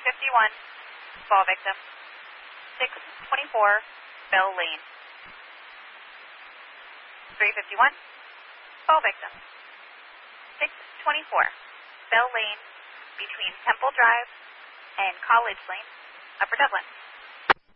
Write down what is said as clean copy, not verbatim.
351, fall victim. 624, Bell Lane. 351, fall victim. 624, Bell Lane, between Temple Drive and College Lane, Upper Dublin.